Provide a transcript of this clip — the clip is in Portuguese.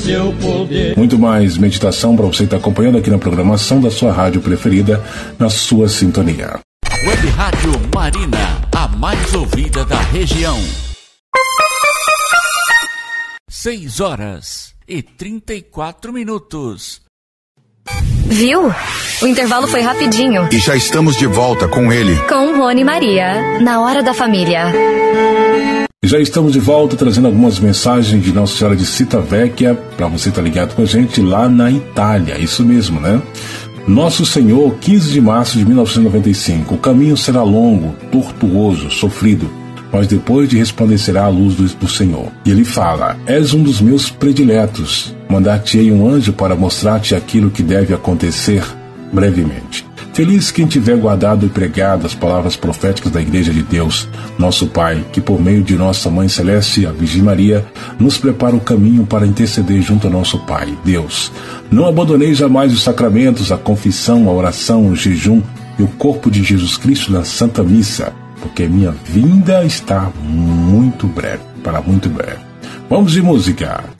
seu poder. Muito mais meditação para você estar acompanhando aqui na programação da sua rádio preferida, na sua sintonia. Web Rádio Marina, a mais ouvida da região. 6h34. Viu? O intervalo foi rapidinho. E já estamos de volta com ele. Com Rony e Maria, na Hora da Família. Já estamos de volta trazendo algumas mensagens de Nossa Senhora de Civitavecchia para você estar ligado com a gente lá na Itália. Isso mesmo, né? Nosso Senhor, 15 de março de 1995. O caminho será longo, tortuoso, sofrido, mas depois de resplandecerá a luz do Senhor. E ele fala: és um dos meus prediletos. Mandar-te-ei um anjo para mostrar-te aquilo que deve acontecer brevemente. Feliz quem tiver guardado e pregado as palavras proféticas da Igreja de Deus, nosso Pai, que por meio de nossa Mãe Celeste, a Virgem Maria, nos prepara o caminho para interceder junto ao nosso Pai, Deus. Não abandonei jamais os sacramentos, a confissão, a oração, o jejum e o corpo de Jesus Cristo na Santa Missa, porque minha vinda está muito breve, para muito breve. Vamos de música.